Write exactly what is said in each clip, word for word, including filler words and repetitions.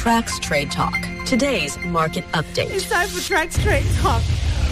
Trax Trade Talk, today's market update. It's time for Trax Trade Talk.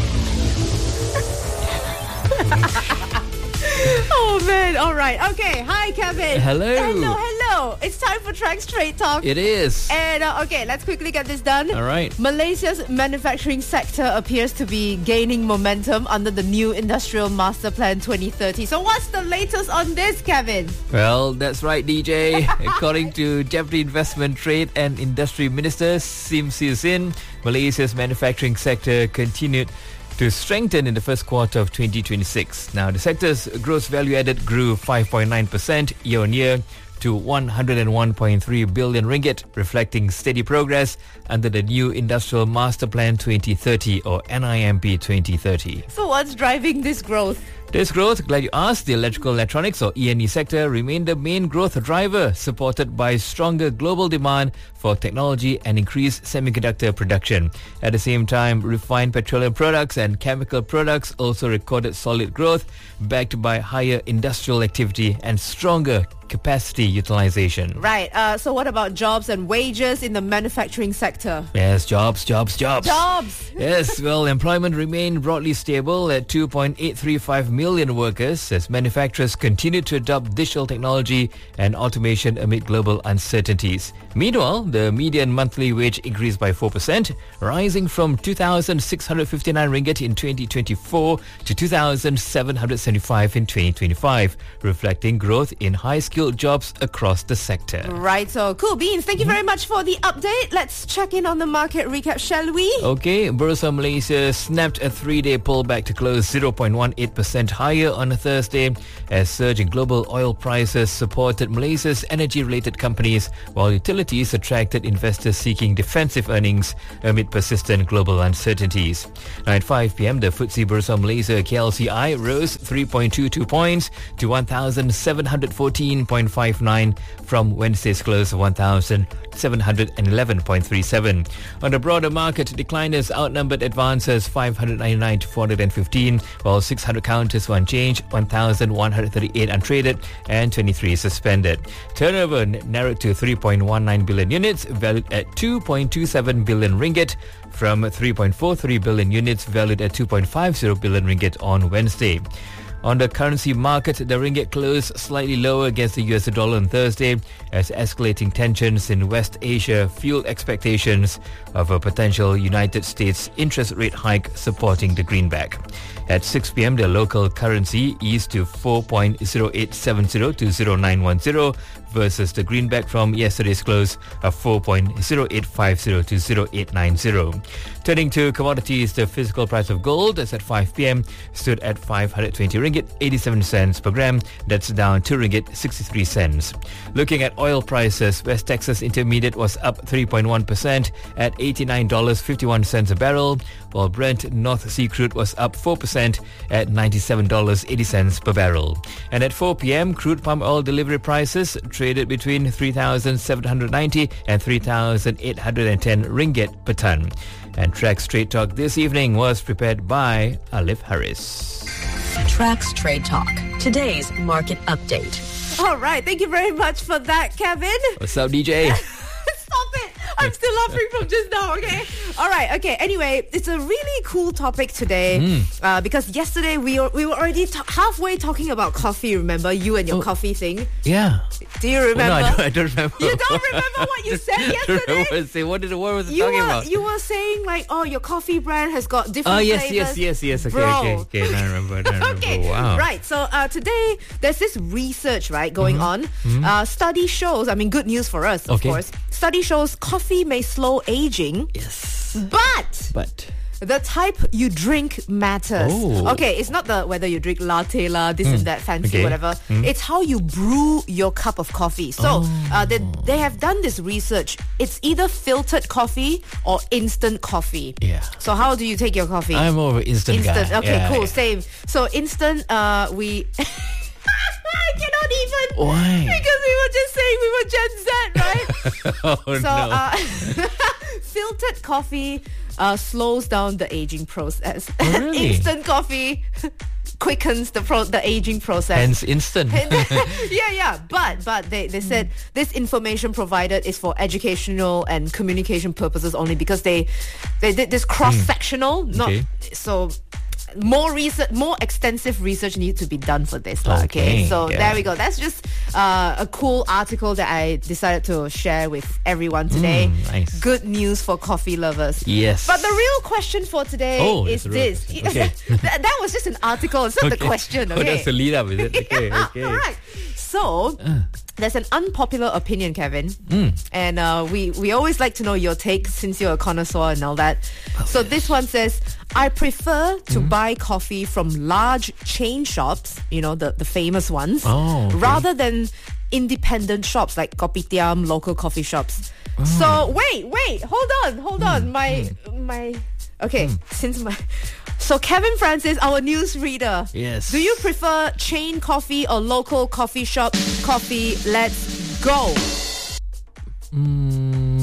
Oh man, all right. Okay, hi Kevin. Hello. Hello, hello. It's time for Trax Trade Talk. It is. And uh, okay, let's quickly get this done. All right. Malaysia's manufacturing sector appears to be gaining momentum under the new Industrial Master Plan twenty thirty. So what's the latest on this, Kevin? Well, that's right, D J. According to Deputy Investment, Trade and Industry Minister Sim Sin, Malaysia's manufacturing sector continued to strengthen in the first quarter of twenty twenty-six. Now, the sector's gross value added grew five point nine percent year-on-year to one hundred one point three billion ringgit, reflecting steady progress under the new Industrial Master Plan twenty thirty or N I M P twenty thirty. So what's driving this growth? This growth, glad you asked, the electrical electronics or E and E sector remained the main growth driver, supported by stronger global demand for technology and increased semiconductor production. At the same time, refined petroleum products and chemical products also recorded solid growth, backed by higher industrial activity and stronger capacity utilization. Right. Uh, so what about jobs and wages in the manufacturing sector? Yes, jobs, jobs, jobs. Jobs! Yes, well, employment remained broadly stable at two point eight three five million workers as manufacturers continued to adopt digital technology and automation amid global uncertainties. Meanwhile, the median monthly wage increased by four percent, rising from two thousand six hundred fifty-nine ringgit in twenty twenty-four to two thousand seven hundred seventy-five in twenty twenty-five, reflecting growth in high-skilled jobs across the sector. Right, so cool beans. Thank you very much for the update. Let's check in on the market recap, shall we? Okay, Bursa Malaysia snapped a three-day pullback to close zero point one eight percent higher on a Thursday as surge in global oil prices supported Malaysia's energy-related companies, while utilities attracted investors seeking defensive earnings amid persistent global uncertainties. Now at five p.m, the F T S E Bursa Malaysia K L C I rose three point two two points to one thousand seven hundred fourteen point five nine from Wednesday's close of one thousand seven hundred eleven point three seven. On the broader market, decliners outnumbered advancers five hundred ninety-nine to four hundred fifteen, while six hundred counters were unchanged, one thousand one hundred thirty-eight untraded and twenty-three suspended. Turnover n- narrowed to three point one nine billion units, valued at two point two seven billion ringgit from three point four three billion units valued at two point five zero billion ringgit on Wednesday. On the currency market, the ringgit closed slightly lower against the U S dollar on Thursday as escalating tensions in West Asia fueled expectations of a potential United States interest rate hike supporting the greenback. At six p.m, the local currency eased to four point zero eight seven zero to zero nine one zero versus the greenback from yesterday's close of four point zero eight five zero to zero eight nine zero. Turning to commodities, the physical price of gold as at five p.m. stood at five hundred twenty ringgit eighty-seven cents per gram. That's down two ringgit sixty-three cents. Looking at oil prices, West Texas Intermediate was up three point one percent at eighty-nine dollars and fifty-one cents a barrel, while Brent North Sea crude was up four percent at ninety-seven dollars and eighty cents per barrel. And at four p.m, crude palm oil delivery prices traded between three thousand seven hundred ninety and three thousand eight hundred ten ringgit per ton. And Trax Trade Talk this evening was prepared by Alif Harris. Trax Trade Talk, today's market update. All right, thank you very much for that, Kevin. What's up, D J? Stop it! I'm still laughing from just now, okay? All right, okay. Anyway, it's a really cool topic today mm. uh, because yesterday we were, we were already ta- halfway talking about coffee, remember? You and your oh. coffee thing. Yeah. Do you remember? Oh, no, I don't, I don't remember. You don't remember what you said yesterday? what, what, did, what was it you talking were, about? You were saying like, oh, your coffee brand has got different Oh, yes, flavors. yes, yes, yes. Okay, Bro. okay, okay. I remember, I remember. Okay, wow. Right. So uh, today, there's this research, right, going mm-hmm. on. Mm-hmm. Uh, study shows, I mean, good news for us, of okay. course. Study shows coffee may slow aging. Yes. But... But... the type you drink matters. Oh. Okay, it's not the whether you drink latte la, this mm. and that, fancy, okay. whatever. Mm. It's how you brew your cup of coffee. So oh. uh, they, they have done this research. It's either filtered coffee or instant coffee. Yeah. So how do you take your coffee? I'm more of an instant, instant. guy. Okay, yeah, cool, yeah. same. So instant, uh, we... I cannot even. Why? Because we were just saying we were Gen Z, right? oh, so, no. uh, filtered coffee uh, slows down the aging process. Oh, really? Instant coffee quickens the pro- the aging process. Hence instant. yeah, yeah. But but they, they said this information provided is for educational and communication purposes only because they they did this cross-sectional, mm. not okay. so more research, more extensive research needs to be done for this. Okay, okay. So yeah. there we go. That's just uh, a cool article that I decided to share with everyone today. Mm, nice. Good news for coffee lovers. Yes. But the real question for today oh, is this. Okay. that, that was just an article. It's not okay. the question. Okay. Oh, that's the lead up, is it? Okay, yeah, okay. All right. So, uh. there's an unpopular opinion, Kevin. Mm. And uh, we, we always like to know your take since you're a connoisseur and all that. Oh, so yes. This one says, I prefer to mm. buy coffee from large chain shops, you know, the, the famous ones, oh, okay. rather than independent shops like kopitiam, local coffee shops. Oh. So, wait, wait, hold on, hold mm. on. My, mm. my, okay, mm. since my... So Kevin Francis, our newsreader. Yes. Do you prefer chain coffee or local coffee shop coffee? Let's go. Mm.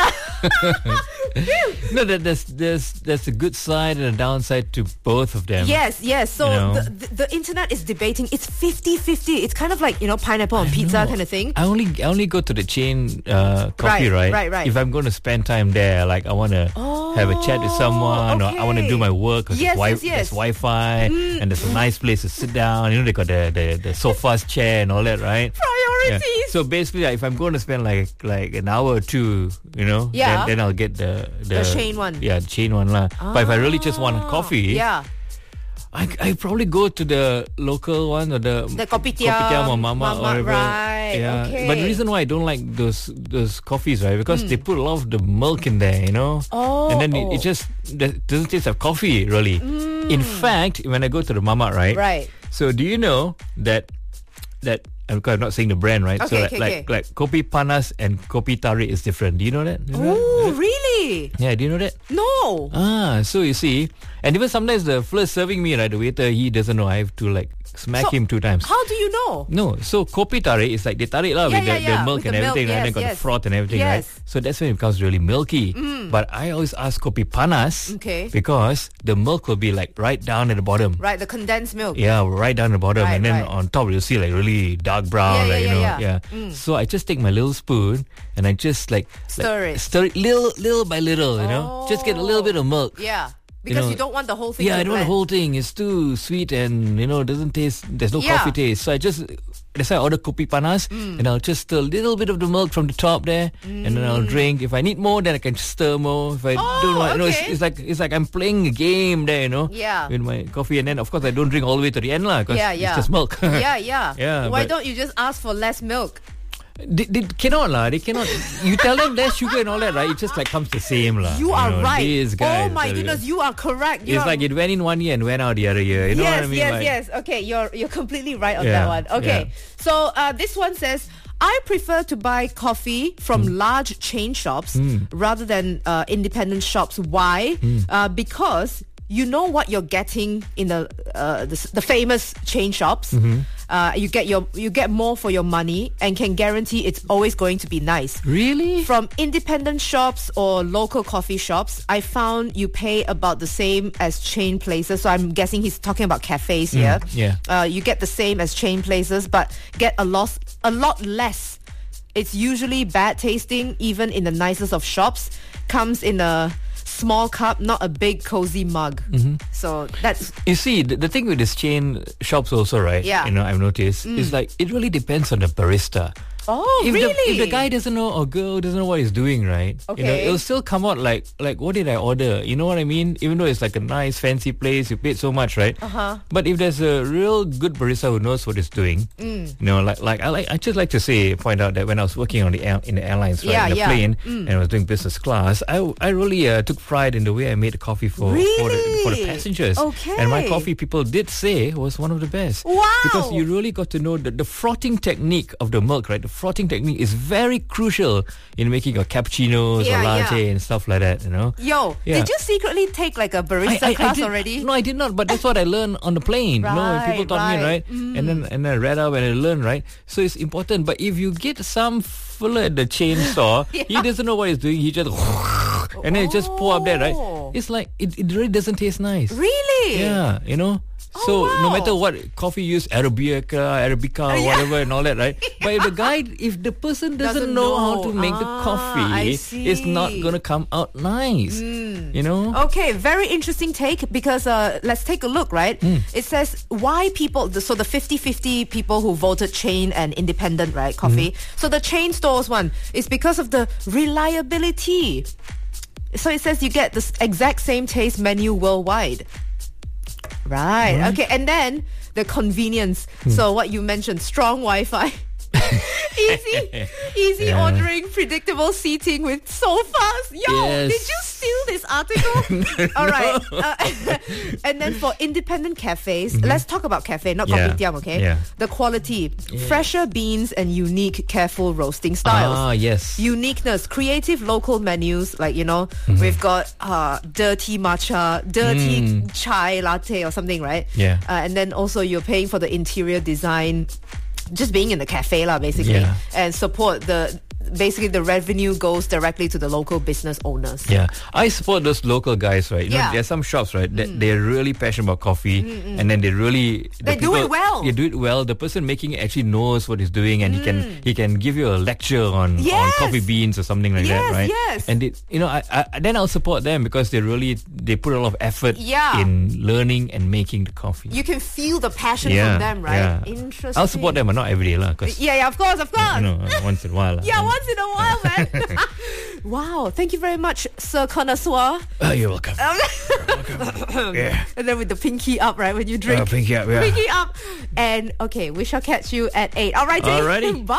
No, that there's there's there's a good side and a downside to both of them. Yes, yes. So you know? the, the the internet is debating. It's fifty-fifty. It's kind of like, you know, pineapple on pizza know. kind of thing. I only I only go to the chain uh, coffee, right, right? Right, right. If I'm going to spend time there, like I want to oh, have a chat with someone, okay. or I want to do my work because yes, there's, yes, yes. there's Wi-Fi mm. and there's a nice place to sit down. You know, they got the the, the sofas, chair, and all that, right? Priorities. Yeah. So basically, like, if I'm going to spend like like an hour or two, you know, yeah. then, then I'll get the the, the chain one. Yeah, the chain one lah. Ah. But if I really just want coffee, yeah. I, I probably go to the local one or the the kopitiam, kopitiam or mama, mama or whatever. Right. Yeah. Okay. But the reason why I don't like those those coffees, right, because mm. they put a lot of the milk in there, you know. Oh. And then oh. it, it just doesn't taste like coffee, really. Mm. In fact, when I go to the mama, right? Right. So do you know that that I'm not saying the brand, right? Okay, so like, okay, like okay. like kopi panas and kopi tarik is different. Do you know that? Do you know Oh, that? really? Yeah, do you know that? No. Ah, so you see, and even sometimes the first serving me, right, the waiter, he doesn't know. I have to like smack so him two times. How do you know? No, so kopi tarik is like they tarik lah Yeah, with yeah, the, yeah, the milk with and the everything, milk, right? yes, And then got yes. the froth and everything, Yes. right? So that's when it becomes really milky. Mm. But I always ask kopi panas Okay. because the milk will be like right down at the bottom. Right, the condensed milk. Yeah, right down the bottom, Right, and then right. on top you'll see like really dark brown, Yeah, like yeah, you know, yeah, yeah. yeah. Mm. So I just take my little spoon and I just like Stir like, it. stir it little, little by little, you know, just get a little bit of milk. Yeah. Because you, know, you don't want the whole thing. Yeah, to I don't want the blend. whole thing. It's too sweet and you know doesn't taste. There's no Yeah. coffee taste. So I just that's why I order kopi panas Mm. and I'll just stir a little bit of the milk from the top there, and then I'll drink. If I need more, then I can stir more. If I Oh, don't want, you know, it's, okay. it's like it's like I'm playing a game there, you know. Yeah. With my coffee, and then of course I don't drink all the way to the end lah, because Yeah, yeah. it's just milk. Yeah, yeah. Yeah, Why but- don't you just ask for less milk? They, they cannot lah. They cannot. You tell them less sugar and all that, right? It just like comes the same lah. You are know, right. These guys, oh my tell you. goodness, you are correct. You It's are like it went in one year and went out the other year. You know yes, what I mean? yes, Like, yes. Okay, you're you're completely right on Yeah, that one. Okay, yeah. so uh, this one says, I prefer to buy coffee from Mm. large chain shops rather than uh, independent shops. Why? Mm. Uh, because you know what you're getting in the uh, the, the famous chain shops. Mm-hmm. Uh, you get your you get more for your money and can guarantee it's always going to be nice. Really? From independent shops or local coffee shops, I found you pay about the same as chain places. So I'm guessing he's talking about cafes here. yeah. Uh, you get the same as chain places, but get a lot, a lot less. It's usually bad tasting, even in the nicest of shops. Comes in a small cup, not a big cozy mug. Mm-hmm. So that's You see, the, the thing with these chain shops also, right? Yeah. You know, I've noticed, is like, it really depends on the barista. oh if really? The, if the guy doesn't know or girl doesn't know what he's doing, right? You know, Okay. it'll still come out like, like, what did I order? You know what I mean? Even though it's like a nice, fancy place, you paid so much, right? Uh-huh. But if there's a real good barista who knows what he's doing, Mm. you know, like, like I like, I just like to say, point out that when I was working on the air, in the airlines, right, Yeah, in the yeah. plane, Mm. and I was doing business class, I, I really uh, took pride in the way I made the coffee for, for, the, for the Really? passengers. Okay. And my coffee, people did say, was one of the best. Wow. Because you really got to know the, the frothing technique of the milk, right? The frothing technique is very crucial in making your cappuccinos Yeah, or latte yeah. and stuff like that, you know? Yo, Yeah. did you secretly take like a barista class did, already? No, I did not. But that's what I learned on the plane. you know, Right, people taught me, right. right? And then and I read up and I learned, right? So it's important. But if you get some fella at the chain store, he Yeah. doesn't know what he's doing. He just and then it just pour up there, right? Oh. It's like it, it really doesn't taste nice. Really? Really? Yeah, you know. So wow. no matter what coffee you use, Arabica, Arabica, yeah. whatever and all that, right? But if the guy, if the person doesn't, Doesn't know, know. how to make the Ah, I coffee, see. it's not gonna come out nice. You know? Okay, very interesting take because uh, let's take a look, right? It says why people, so the fifty-fifty people who voted chain and independent, right, coffee. So the chain stores one is because of the reliability. So it says you get the s- exact same taste menu worldwide. Right. Right. Okay, and then the convenience. So what you mentioned, strong Wi-Fi. easy, easy Yeah. ordering, predictable seating with sofas. Yo, Yes. did you steal this article? All right. Uh, and then for independent cafes, let's talk about cafe, not Yeah. kopitiam, okay? Yeah. The quality, fresher beans and unique, careful roasting styles. Ah, yes. Uniqueness, creative local menus, like, you know, Mm-hmm. we've got uh, dirty matcha, dirty Mm. chai latte or something, right? Yeah. Uh, and then also you're paying for the interior design, just being in the cafe lah, basically, Yeah. and support the, basically the revenue goes directly to the local business owners. Yeah, I support those local guys, right? You Yeah. know, there are some shops, right, that they're really passionate about coffee, and then they really the They do it well. They do it well. The person making it actually knows what he's doing, and he can he can give you a lecture on, on Yes. coffee beans or something like Yes, that, right? yes. And they, you know, I, I then I'll support them because they really they put a lot of effort Yeah. in learning and making the coffee. You can feel the passion yeah, from them, right? yeah. Interesting. I'll support them, but not every day, lah. Because Yeah, yeah, of course, of course. you know, uh, once in a while. lah. Yeah, once in a while, man. Wow, thank you very much, Sir Connoisseur. Oh, you're welcome. yeah. And then with the pinky up, right, when you drink. Uh, pinky up, yeah. Pinky up. And okay, we shall catch you at eight. Alrighty. Alrighty. Bye.